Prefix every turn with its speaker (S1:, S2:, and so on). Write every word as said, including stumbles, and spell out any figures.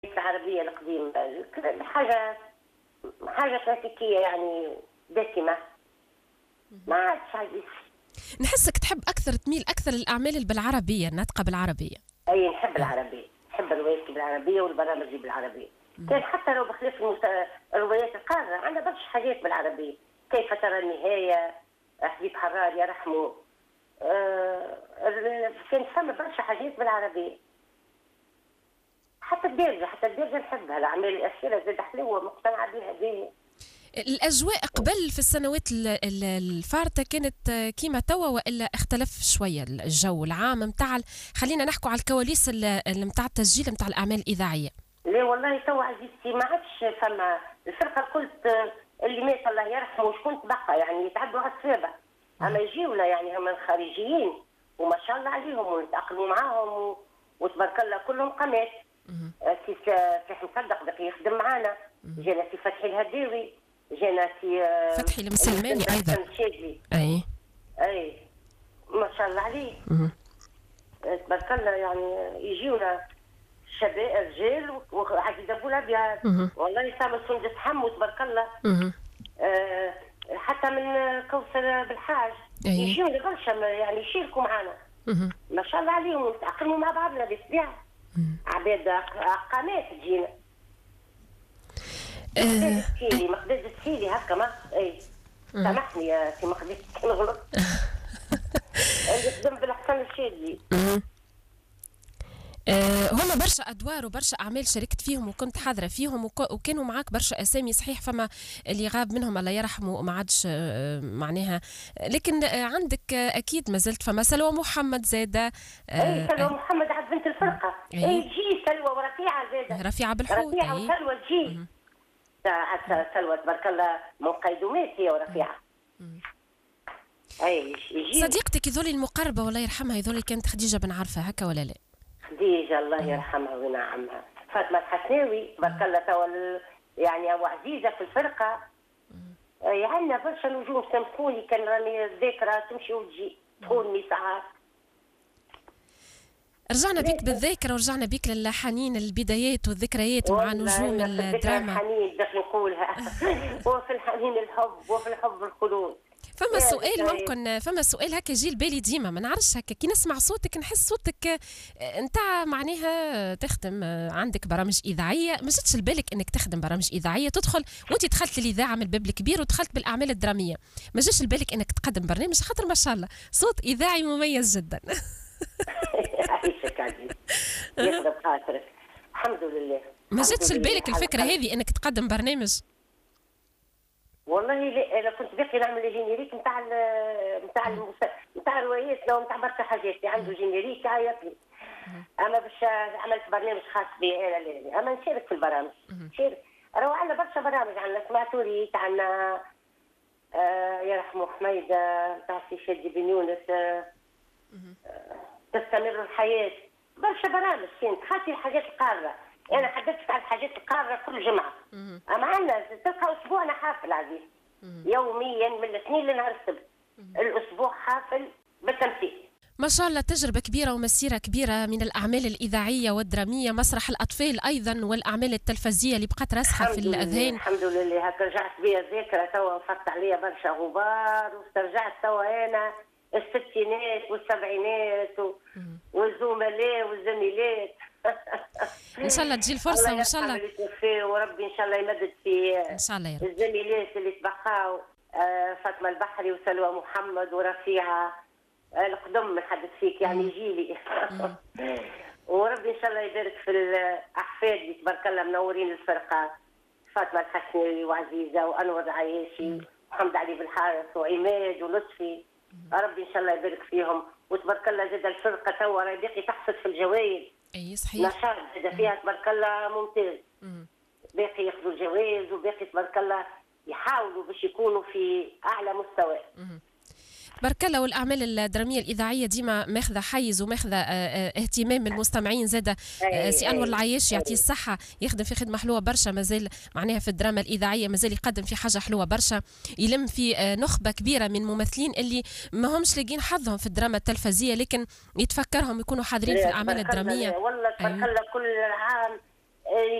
S1: العربية القديم حاجة حاجة كلاسيكية يعني دسمة، ما عادش عادي.
S2: نحسك تحب أكثر، تميل أكثر للأعمال بالعربية، الناطقة بالعربية.
S1: أي نحب العربية، نحب الروايات بالعربية والبرامج بالعربية. كان حتى لو بخلاف الروايات القارة عندنا برشا حاجات بالعربية، كيف ترى النهاية، حبيب حرار يرحمه، آه كان فما برشا حاجات بالعربية. حتى الدارجة حتى الدارجة نحبها، الأعمال الأخيرة زاد حلوة مقتنعة بها بها.
S2: الأجواء قبل في السنوات الفارطة كانت كيما توا وإلا اختلف شوية الجو العام متاع، خلينا نحكوا على الكواليس متاع التسجيل متاع الأعمال الإذاعية؟
S1: لا والله توا عزيزتي ما عادش فما الفرقة الكل اللي مات الله يرحمه وشكون تبقى يعني يتعدوا على الصفابة، أما يجيونا يعني هم الخارجيين وما شاء الله عليهم ونتأقلموا معاهم وتبارك الله كلهم قامات. سي سي مصدق بقي يخدم معانا، جانا سي فتحي الهداوي، جانا سي
S2: فتحي المسلماني ايضا. اي
S1: اي ما شاء الله عليه تبارك الله، يعني يجيونا شباب رجال وعزيزة بولابيا والله سامر سندس حمو تبارك الله. آه حتى من كوثر بالحاج يجيونا برشا يعني يشاركوا معنا ما شاء الله عليهم ونتأقلموا مع بعضنا بالطبيعة. عباد قامات تجينا مقداد السيلي مقداد السيلي هكا ما اي سامحني يا سي مقداد نغلط اللي خدم بالحسن الشاذلي.
S2: أه هما برشا ادوار وبرشا اعمال شاركت فيهم وكنت حاضره فيهم وكانوا معاك برشا اسامي، صحيح فما اللي غاب منهم الله يرحمه وما عادش أه معناها، لكن أه عندك أه اكيد ما زلت فما سلوى محمد زاده.
S1: أه اي سلوى أه محمد عاد بنت الفرقه. اي أيه تجي سلوى ورفيعه زاده،
S2: رفيعه بالحوت.
S1: رفيعه
S2: أيه
S1: وسلوى تجي عاد سلوى تبارك الله من قيدومات هي ورفيعه. اي يجي
S2: صديقتك هذول المقربه والله يرحمها هذول كانت خديجه بن عرفه هكا ولا لا؟
S1: خديجة الله يرحمها وينعمها، فاطمة الحسناوي تبارك الله توا يعني أبو عزيزة في الفرقة. عندنا برشا نجوم سامحوني كان راني الذاكرة تمشي وتجي تخونني ساعات.
S2: رجعنا بك بالذاكرة ورجعنا بك للحنين البدايات والذكريات مع نجوم الدراما.
S1: الحنين بدك نقولها وفي الحنين الحب وفي الحب الخلود.
S2: فما سؤال ممكن فما سؤال هكا يجي لبالي ديما ما نعرفش هكا كي نسمع صوتك نحس صوتك نتاع معناها تخدم عندك برامج اذاعيه، ما جاتش لبالك انك تخدم برامج اذاعيه تدخل وانت دخلت للاذاعه من الباب الكبير ودخلت بالاعمال الدراميه، ما جاش لبالك انك تقدم برنامج خاطر ما شاء الله صوت اذاعي مميز جدا.
S1: يعيشك عزيز يخدم خاطرك الحمد لله.
S2: ما جاتش لبالك الفكره هذه انك تقدم برنامج؟
S1: والله لا انا كنت باقي نعمل جينيريك نتاع نتاع نتاع الروايات لو نتاع برشا حاجات اللي عنده جينيريك عيط لي، اما باش عملت برنامج خاص بي انا لا اما نشارك في البرامج نشارك. راهو عندنا برشا برامج، عندنا سمعتوا ريت، عندنا آه يرحمه حميده نتاع سي شادي بن يونس آه تستمر الحياه، برشا برامج كانت خاصة الحاجات القاره. انا حدثت على الحاجات القاره كل جمعه، اما عندنا تلقى اسبوعنا حافل عزيز يوميا من الاثنين لنهار السبت الاسبوع حافل بالتمثيل.
S2: ما شاء الله تجربه كبيره ومسيره كبيره من الاعمال الاذاعيه والدراميه، مسرح الاطفال ايضا والاعمال التلفزيونيه اللي بقت راسخه في الاذهان.
S1: الحمد لله هكا رجعت بيا الذاكره توا فقت عليا برشا غبار واسترجعت توا انا الستينات والسبعينات والزملاء والزميلات.
S2: ان شاء الله تجي الفرصه وان شاء الله
S1: وربي ان شاء الله يمدد في
S2: ان شاء الله يا رب
S1: الزميلات اللي تبقاو آه فاطمه البحري وسلوى محمد ورفيعه آه القدم نحدث فيك يعني جيلي. وربي ان شاء الله يبارك في الاحفاد اللي تبارك الله منورين الفرقه، فاطمه الحسناوي وعزيزه وانور عياشي وحمد علي بالحارث وعماد ولطفي، ربي ان شاء الله يبارك فيهم. وتبارك الله زاد الفرقه توا راهي باقي تحصد في الجوائز.
S2: اي صحيح
S1: نشاط زاد فيها تبارك الله ممتاز. باقي ياخذوا الجوائز وباقي تبارك الله يحاولوا باش يكونوا في اعلى مستوى.
S2: تبارك الله. والاعمال الدراميه الاذاعيه ديما ماخذه حيز وماخذه اهتمام من المستمعين زاده. سي انور العياشي يعطيه الصحه يخدم في خدمه حلوه برشا، مازال معناها في الدراما الاذاعيه مازال يقدم في حاجه حلوه برشا، يلم في نخبه كبيره من ممثلين اللي ما همش لاقين حظهم في الدراما التلفزيونيه لكن يتفكرهم يكونوا حاضرين في الاعمال الدراميه.
S1: والله تبارك الله كل عام